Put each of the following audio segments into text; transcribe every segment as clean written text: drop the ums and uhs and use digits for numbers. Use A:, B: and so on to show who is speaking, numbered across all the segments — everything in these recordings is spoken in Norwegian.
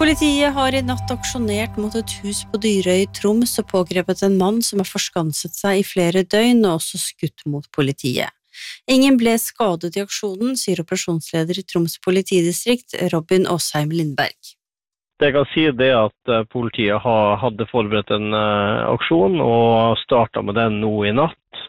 A: Politiet har i natt aksjonert mot et hus på Dyrøy i Troms og pågrepet en mann som har forskanset seg i flere døgn og også skutt mot politiet. Ingen ble skadet i aksjonen, sier operasjonsleder i Troms politidistrikt, Robin Åsheim Lindberg.
B: Det jeg kan si det at politiet hadde forberedt en aksjon og startet med den nå i natt.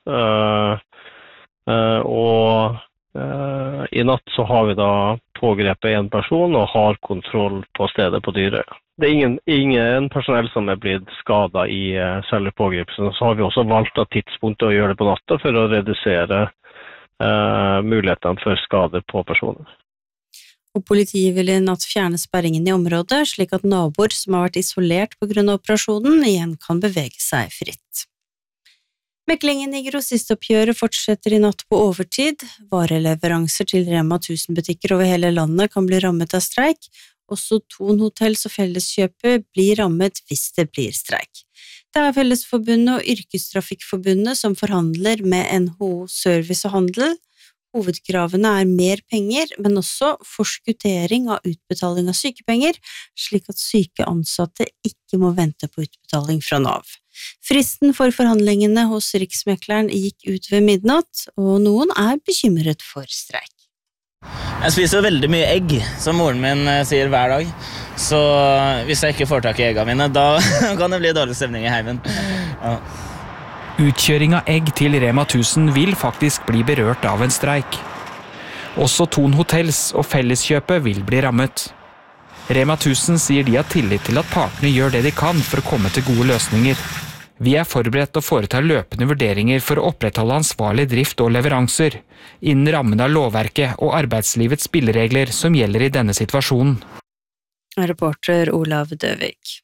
B: I natt så har vi da pågrepet en person og har kontroll på stedet på Dyrøy. Det er ingen personell som er blitt skadet i selve pågripelsen. Så har vi også valgt av tidspunktet å gjøre det på natta for å redusere mulighetene for skader på personer.
A: Og politiet vil i natt fjerne sperringen i området, slik at naboer som har vært isolert på grunn av operasjonen igjen kan bevege seg fritt. Meklingen i grossistoppgjøret fortsetter i natt på overtid. Vareleveranser til Rema 1000-butikker over hele landet kan bli rammet av streik. Også Thon Hotels og Felleskjøpet blir rammet hvis det blir streik. Det er Fellesforbundet og Yrkestrafikkforbundet som forhandler med NHO Service og Handel. Hovedkravene er mer penger, men også forskuttering av utbetaling av sykepenger, slik at syke ansatte ikke må vente på utbetaling fra Nav. Fristen for forhandlingene hos Riksmekleren gikk ut ved midnatt, og noen er bekymret for streik.
C: Jeg spiser veldig mye egg, som moren min sier hver dag. Så hvis jeg ikke får tak i eggene mine, da kan det bli dårlig stemning i heimen. Ja.
D: Utkjøring av egg til Rema 1000 vil faktisk bli berørt av en streik. Også Thon Hotels og Felleskjøpet vil bli rammet. Rema 1000 sier de har tillit til at partene gjør det de kan for å komme til gode løsninger. Vi er forberedt og foretar løpende vurderinger for å opprettholde ansvarlig drift og leveranser, innen rammen av lovverket og arbeidslivets spilleregler som gjelder i denne situasjonen.
A: Reporter Olav Døvik.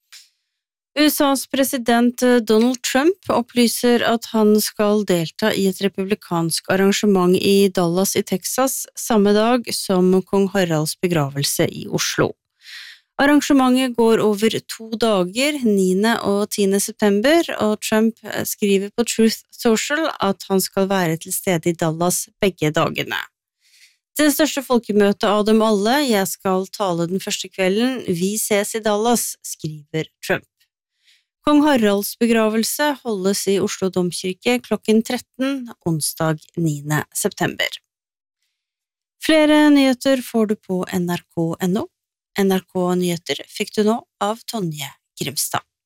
A: USAs president Donald Trump opplyser at han skal delta i et republikansk arrangement i Dallas i Texas samme dag som kong Haralds begravelse i Oslo. Arrangementet går over 2 dager, 9. og 10. september, og Trump skriver på Truth Social at han skal være til stede i Dallas begge dagene. Det største folkemøtet av dem alle, jeg skal tale den første kvelden, vi ses i Dallas, skriver Trump. Kong Haralds begravelse holdes i Oslo Domkirke klokken 13, onsdag 9. september. Flere nyheter får du på nrk.no. NRK Nyheter fikk du nå av Tonje Grimstad.